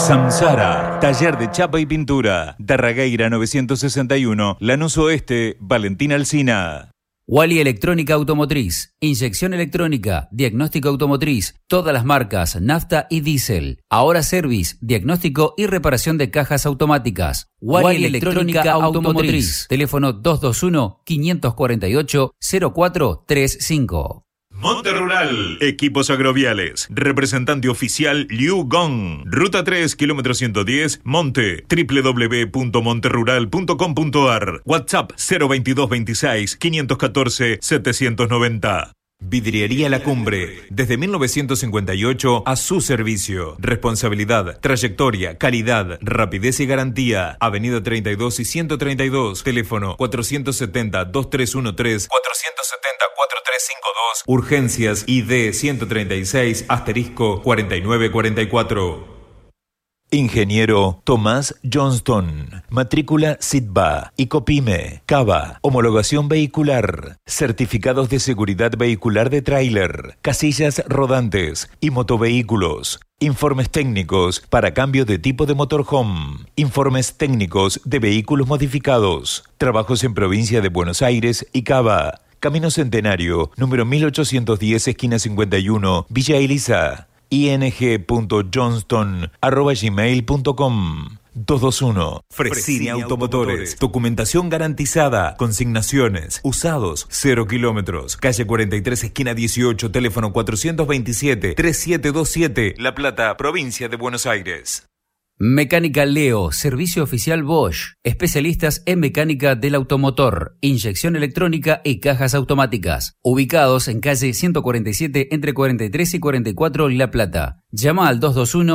Samsara, taller de chapa y pintura. Darragueira 961, Lanús Oeste, Valentín Alsina. Wally Electrónica Automotriz, inyección electrónica, diagnóstico automotriz, todas las marcas, nafta y diésel. Ahora service, diagnóstico y reparación de cajas automáticas. Wally Electrónica Automotriz. Teléfono 221-548-0435. Monte Rural, equipos agroviales, representante oficial Liu Gong, Ruta 3, kilómetro 110, Monte, www.monterrural.com.ar, WhatsApp 02226 514 790. Vidriería La Cumbre, desde 1958 a su servicio. Responsabilidad, trayectoria, calidad, rapidez y garantía. Avenida 32 y 132, teléfono 470-2313, 470-4352, urgencias ID 136-4944. Ingeniero Tomás Johnston, matrícula SITBA, ICOPYME, CABA, homologación vehicular, certificados de seguridad vehicular de tráiler, casillas rodantes y motovehículos, informes técnicos para cambio de tipo de motorhome, informes técnicos de vehículos modificados, trabajos en provincia de Buenos Aires y Cava, Camino Centenario, número 1810, esquina 51, Villa Elisa. ing.johnston@gmail.com 221 Fresini Automotores. Documentación garantizada. Consignaciones. Usados. 0 kilómetros. Calle 43, esquina 18. Teléfono 427-3727. La Plata, provincia de Buenos Aires. Mecánica Leo, servicio oficial Bosch, especialistas en mecánica del automotor, inyección electrónica y cajas automáticas, ubicados en calle 147 entre 43 y 44 La Plata. Llama al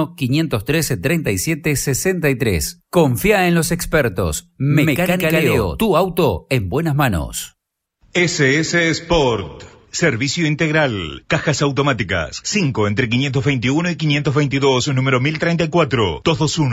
221-513-3763. Confía en los expertos. Mecánica Leo, tu auto en buenas manos. SS Sport. Servicio integral. Cajas automáticas. 5 entre 521 y 522, número 1034.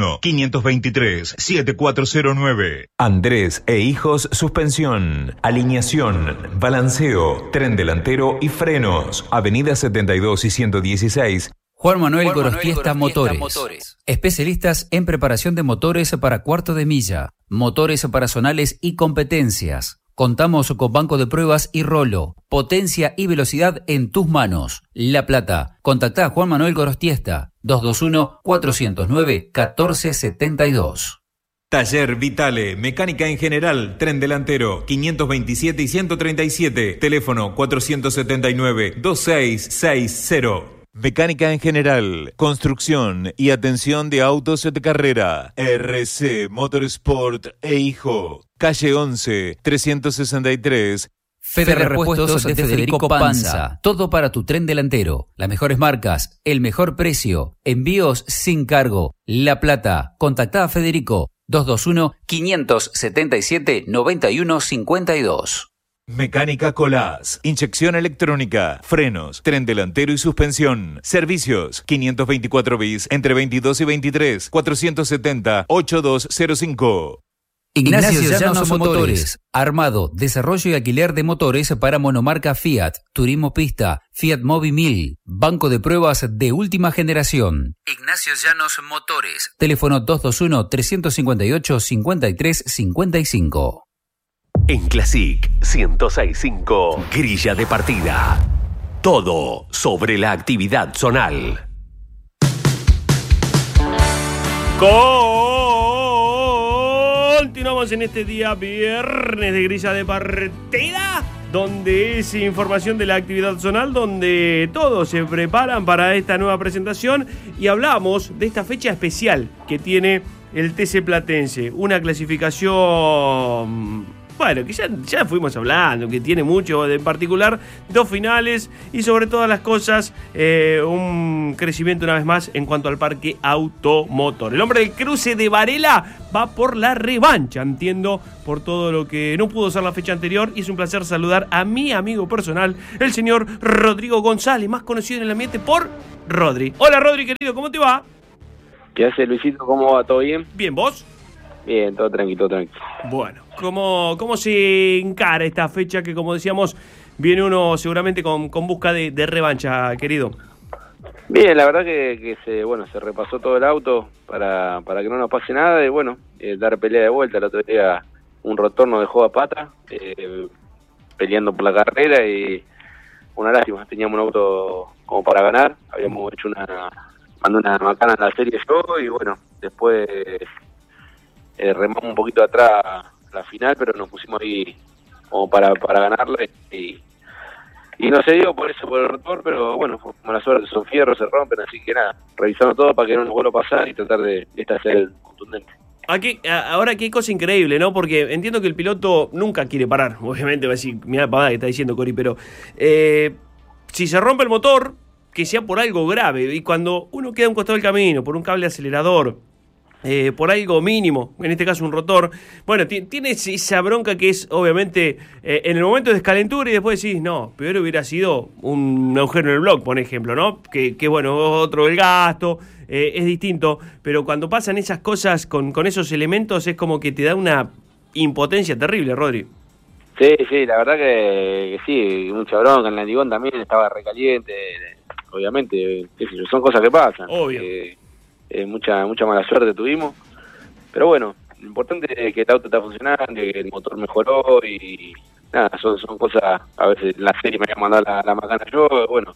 221-523-7409. Andrés e Hijos Suspensión. Alineación, balanceo, tren delantero y frenos. Avenida 72 y 116. Juan Manuel Gorostiesta Motores. Especialistas en preparación de motores para cuarto de milla, motores para zonales y competencias. Contamos con banco de pruebas y rolo. Potencia y velocidad en tus manos. La Plata. Contactá a Juan Manuel Gorostiesta. 221-409-1472. Taller Vitale. Mecánica en general. Tren delantero. 527 y 137. Teléfono 479-2660. Mecánica en general, construcción y atención de autos de carrera. RC Motorsport e Hijo. Calle 11, 363. Fede Repuestos de Federico Panza. Todo para tu tren delantero. Las mejores marcas, el mejor precio. Envíos sin cargo. La Plata. Contactá a Federico. 221-577-9152. Mecánica Colás, inyección electrónica, frenos, tren delantero y suspensión. Servicios 524 bis entre 22 y 23, 470-8205. Ignacio Llanos Motores. Armado, desarrollo y alquiler de motores para monomarca Fiat, Turismo Pista, Fiat Mobi 1000, banco de pruebas de última generación. Ignacio Llanos Motores. Teléfono 221-358-5355. En Classic 106.5, grilla de partida. Todo sobre la actividad zonal. Continuamos en este día viernes de grilla de partida, donde es información de la actividad zonal, donde todos se preparan para esta nueva presentación y hablamos de esta fecha especial que tiene el TC Platense. Una clasificación... Bueno, que ya fuimos hablando, que tiene mucho en particular, 2 finales y sobre todas las cosas un crecimiento una vez más en cuanto al parque automotor. El hombre del cruce de Varela va por la revancha, entiendo, por todo lo que no pudo ser la fecha anterior, y es un placer saludar a mi amigo personal, el señor Rodrigo González, más conocido en el ambiente por Rodri. Hola Rodri, querido, ¿cómo te va? ¿Qué hace Luisito? ¿Cómo va? ¿Todo bien? Bien, ¿vos? Bien, todo tranquilo, Bueno, ¿cómo se encara esta fecha que, como decíamos, viene uno seguramente con busca de revancha, querido? Bien, la verdad que se repasó todo el auto para que no nos pase nada y dar pelea de vuelta. El otro día un rotor nos dejó a pata, peleando por la carrera y una lástima, teníamos un auto como para ganar, habíamos hecho mandó una macana en la serie yo y después remamos un poquito atrás la final, pero nos pusimos ahí como para ganarla y no se dio por eso, por el rotor, pero fue como la suerte, son fierros, se rompen, así que nada, revisando todo para que no nos vuelva a pasar y tratar de ser contundente. Ahora qué cosa increíble, ¿no? Porque entiendo que el piloto nunca quiere parar, obviamente va a decir, mirá la pavada que está diciendo Cori, pero si se rompe el motor, que sea por algo grave, y cuando uno queda a un costado del camino, por un cable acelerador, por algo mínimo, en este caso un rotor, tiene esa bronca que es obviamente en el momento de descalentura y después decís, no, peor hubiera sido un agujero en el bloque, por ejemplo, ¿no? Que otro el gasto, es distinto, pero cuando pasan esas cosas con esos elementos es como que te da una impotencia terrible, Rodri. Sí, la verdad que sí, mucha bronca, en el Andigón también estaba recaliente, obviamente, son cosas que pasan. Obvio. Mucha mala suerte tuvimos, pero lo importante es que el auto está funcionando, que el motor mejoró y nada, son cosas, a veces en la serie me había mandado la macana yo,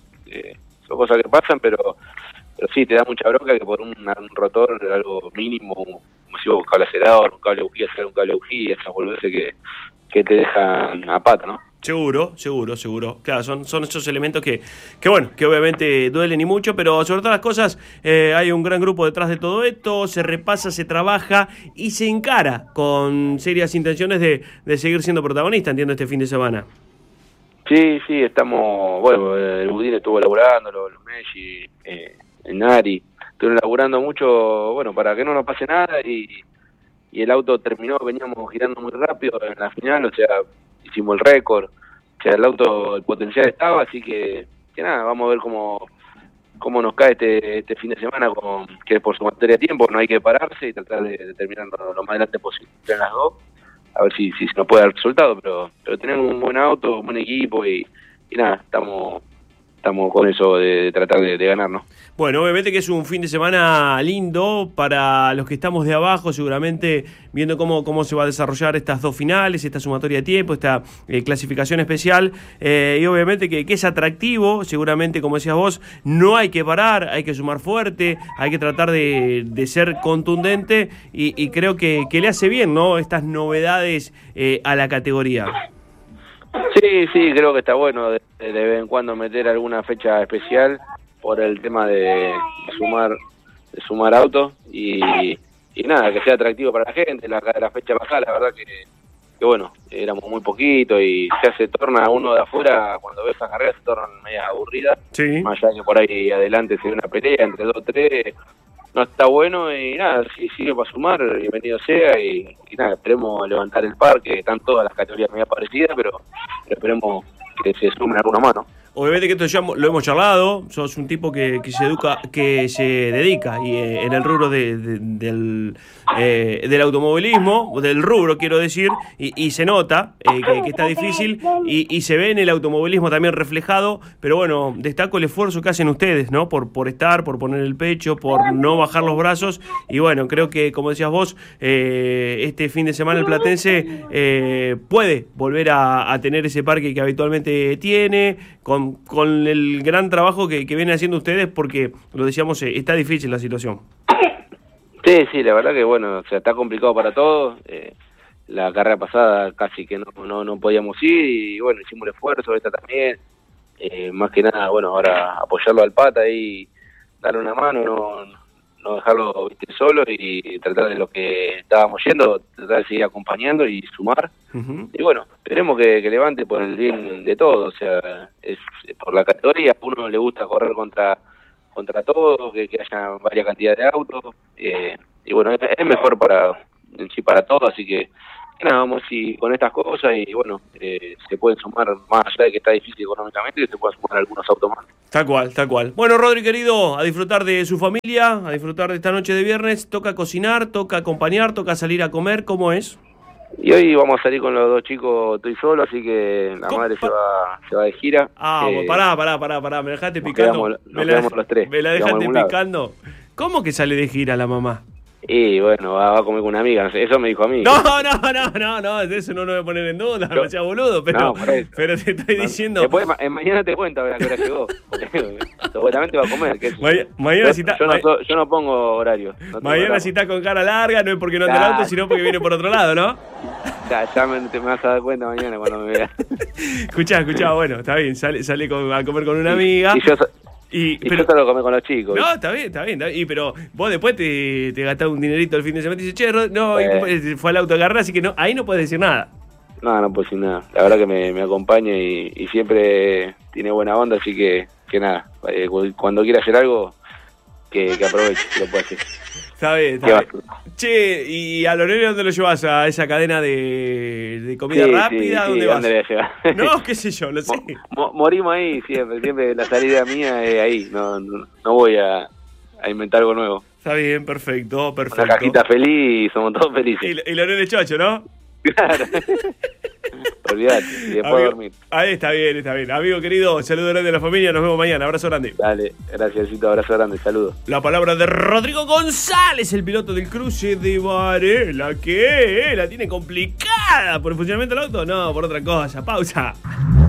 son cosas que pasan, pero sí, te da mucha bronca que por un rotor, algo mínimo, como si un cable acelerador, un cable bujía, un cable bujía, esas boludeces que te dejan a pata, ¿no? Seguro. Claro, son esos elementos que obviamente duelen y mucho, pero sobre todas las cosas hay un gran grupo detrás de todo esto, se repasa, se trabaja y se encara con serias intenciones de seguir siendo protagonista, entiendo, este fin de semana. Sí, estamos, el Budín estuvo laburando, los Messi, el Nari, estuvieron laburando mucho, para que no nos pase nada y el auto terminó, veníamos girando muy rápido en la final, hicimos el récord, el auto, el potencial estaba, así que nada, vamos a ver cómo nos cae este fin de semana, que por su materia de tiempo no hay que pararse y tratar de terminar lo más adelante posible en las dos, a ver si se nos puede dar el resultado, pero tenemos un buen auto, un buen equipo y nada, estamos con eso de tratar de ganarnos. Bueno, obviamente que es un fin de semana lindo para los que estamos de abajo, seguramente viendo cómo se va a desarrollar estas dos finales, esta sumatoria de tiempo, esta clasificación especial, y obviamente que es atractivo, seguramente como decías vos, no hay que parar, hay que sumar fuerte, hay que tratar de ser contundente y creo que le hace bien, ¿no? Estas novedades a la categoría. Sí, creo que está bueno de vez en cuando meter alguna fecha especial por el tema de sumar autos y nada, que sea atractivo para la gente. La fecha pasada, la verdad que éramos muy poquito y se torna uno de afuera, cuando ve esas carreras se tornan medio aburridas. Sí. Más allá que por ahí adelante se ve una pelea entre 2 o 3, no está bueno y nada, si sigue para sumar, bienvenido sea y nada, esperemos levantar el par, que están todas las categorías medio parecidas, pero esperemos que se sumen algunos más, ¿no? Obviamente que esto ya lo hemos charlado, sos un tipo que se educa, que se dedica y en el rubro del automovilismo, del rubro quiero decir, y se nota que está difícil y se ve en el automovilismo también reflejado, pero destaco el esfuerzo que hacen ustedes, ¿no? Por estar, por poner el pecho, por no bajar los brazos y creo que como decías vos, este fin de semana el platense puede volver a tener ese parque que habitualmente tiene, con el gran trabajo que vienen haciendo ustedes, porque, lo decíamos, está difícil la situación. Sí, la verdad que está complicado para todos. La carrera pasada casi que no podíamos ir y hicimos el esfuerzo, esta también. Más que nada, ahora apoyarlo al pata y darle una mano, no dejarlo solo y tratar de lo que estábamos yendo, tratar de seguir acompañando y sumar. Uh-huh. Y esperemos que levante por el bien de todos, es por la categoría, a uno le gusta correr contra todos, que haya varias cantidades de autos, es mejor para todos, así que nada, vamos con estas cosas y se pueden sumar, más allá de que está difícil económicamente, que se puedan sumar algunos autos más. Tal cual. Bueno, Rodri, querido, a disfrutar de su familia, a disfrutar de esta noche de viernes. Toca cocinar, toca acompañar, toca salir a comer, ¿cómo es? Y hoy vamos a salir con los 2 chicos, estoy solo, así que la madre se va de gira. Pará, me dejaste picando. Nos quedamos los 3. Me la dejaste picando. ¿Cómo que sale de gira la mamá? Y bueno, va a comer con una amiga, eso me dijo a mí. No, eso no lo voy a poner en duda, no seas boludo, pero te estoy diciendo... Después, mañana te cuento a qué hora llegó, seguramente va a comer. Mañana si está... Yo no pongo horario. Mañana si está con cara larga, no es porque no anda el auto, sino porque viene por otro lado, ¿no? Ya te me vas a dar cuenta mañana cuando me veas. Escuchá, bueno, está bien, sale a comer con una amiga. Pero yo solo comí con los chicos. No, está bien. Pero vos después te gastás un dinerito el fin de semana y dices, y fue al auto a agarrar, así que ahí no puedes decir nada. No puedo decir nada. La verdad que me acompaña y siempre tiene buena onda, así que nada. Cuando quiera hacer algo, que aproveche, lo puede hacer. Está bien. Che, ¿y a Lorena dónde lo llevas? ¿A esa cadena de comida rápida? ¿Dónde vas? ¿Dónde voy a llevar? No, qué sé yo, lo sé. Morimos ahí siempre la salida mía es ahí. No voy a inventar algo nuevo. Está bien, perfecto. Una cajita feliz y somos todos felices. Y Lorena es chocho, ¿no? Claro. Olvídate, y después dormir. Ahí está bien. Amigo querido, saludo grande a la familia, nos vemos mañana, abrazo grande. Dale, gracias, abrazo grande, saludos. La palabra de Rodrigo González, el piloto del cruce de Varela, que la tiene complicada por el funcionamiento del auto, no, por otra cosa. Pausa.